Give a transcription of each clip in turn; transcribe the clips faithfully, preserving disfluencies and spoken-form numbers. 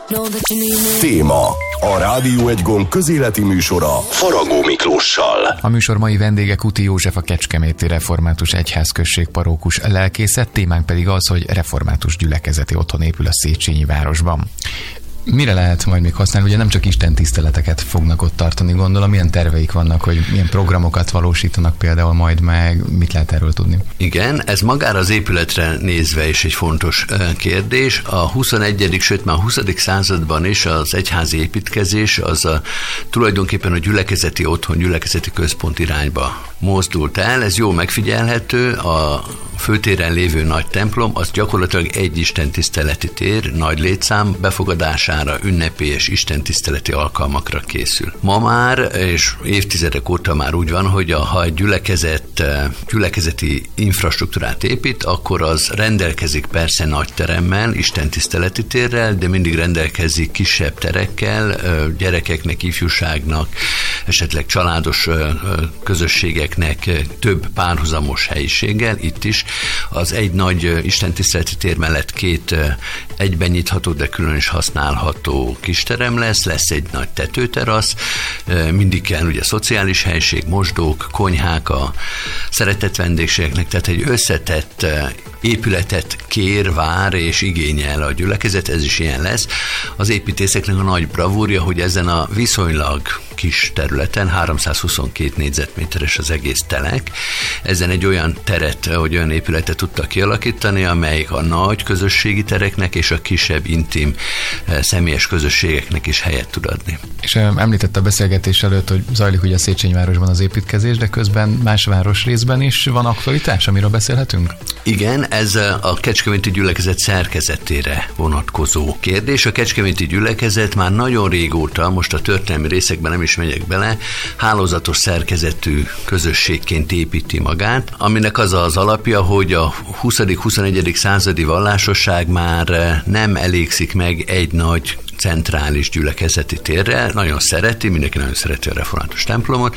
Téma. A Rádió egy gomb közéleti műsora Faragó Miklóssal. A műsor mai vendége Kuti József, a Kecskeméti Református Egyházközség parókus lelkészet, témánk pedig az, hogy református gyülekezeti otthon épül a Széchenyi városban. Mire lehet majd még használni? Ugye nem csak istentiszteleteket fognak ott tartani, gondolom. Milyen terveik vannak, hogy milyen programokat valósítanak például majd meg? Mit lehet erről tudni? Igen, ez magára az épületre nézve is egy fontos kérdés. A huszonegyedik sőt már a huszadik században is az egyházi építkezés az a, tulajdonképpen a gyülekezeti otthon, gyülekezeti központ irányba mozdult el. Ez jó megfigyelhető. A főtéren lévő nagy templom az gyakorlatilag egy istentiszteleti tér, nagy létszám befogadására, ünnepélyes istentiszteleti alkalmakra készül. Ma már, és évtizedek óta már úgy van, hogy a, ha egy gyülekezet, gyülekezeti infrastruktúrát épít, akkor az rendelkezik persze nagy teremmel, istentiszteleti térrel, de mindig rendelkezik kisebb terekkel, gyerekeknek, ifjúságnak, esetleg családos közösségeknek több párhuzamos helyiséggel, itt is. Az egy nagy istentiszteleti tér mellett két egyben nyitható, de külön is használható kisterem lesz, lesz egy nagy tetőterasz, mindig kell ugye szociális helység, mosdók, konyhák a szeretett vendégségeknek, tehát egy összetett épületet kér, vár és igényel a gyülekezet, ez is ilyen lesz. Az építészeknek a nagy bravúrja, hogy ezen a viszonylag kis területen, háromszázhuszonkettő négyzetméteres az egész telek, ezen egy olyan teret, hogy olyan épületet tudtak kialakítani, amelyik a nagy közösségi tereknek és a kisebb, intim, személyes közösségeknek is helyet tud adni. És említette a beszélgetés előtt, hogy zajlik ugye a Széchenyi városban az építkezés, de közben más városrészben is van aktualitás, amiről beszélhetünk? Igen, ez a Kecskeméti gyülekezet szerkezetére vonatkozó kérdés. A Kecskeméti gyülekezet már nagyon régóta, most a történelmi részekben nem is megyek bele, hálózatos szerkezetű közösségként építi magát, aminek az az alapja, hogy a huszadik-huszonegyedik századi vallásosság már nem elégszik meg egy nagy centrális gyülekezeti térrel, nagyon szereti, mindenki nagyon szereti a református templomot,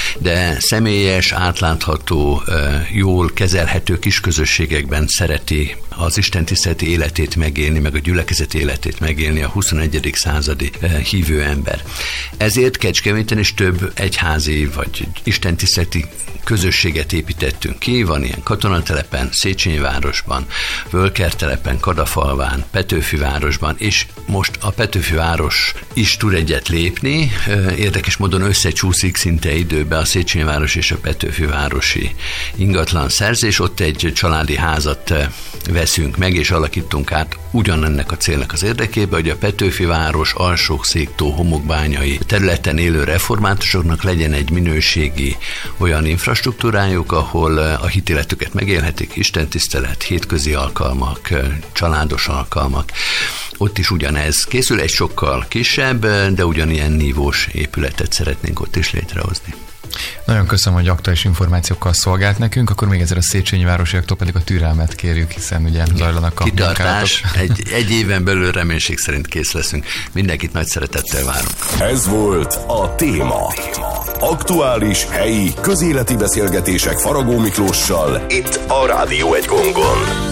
de személyes, átlátható, jól kezelhető kisközösségekben szereti az istentiszteleti életét megélni, meg a gyülekezeti életét megélni a huszonegyedik századi hívő ember. Ezért Kecskeméten is több egyházi vagy istentiszteleti közösséget építettünk ki, van ilyen Katonatelepen, Széchenyi városban, Völkertelepen, Kadafalván, Petőfi városban, és most a Petőfi város is tud egyet lépni, érdekes módon összecsúszik szinte időbe a Széchenyi város és a Petőfi városi ingatlan szerzés, ott egy családi házat veszünk meg és alakítunk át ugyanennek a célnak az érdekében, hogy a Petőfi város Alsókszéktó homokbányai területen élő reformátusoknak legyen egy minőségi olyan infrastruktúrájuk, ahol a hitéletüket megélhetik, istentisztelet, hétközi alkalmak, családos alkalmak. Ott is ugyanez készül, egy sokkal kisebb, de ugyanilyen nívós épületet szeretnénk ott is létrehozni. Nagyon köszönöm, hogy aktuális információkkal szolgált nekünk, akkor még egyszer a Széchenyi városiaktól pedig a türelmet kérjük, hiszen ugye zajlanak a kitartás, egy, egy éven belül reménység szerint kész leszünk. Mindenkit nagy szeretettel várunk. Ez volt a Téma. Aktuális, helyi, közéleti beszélgetések Faragó Miklóssal itt a Rádió egy gombon.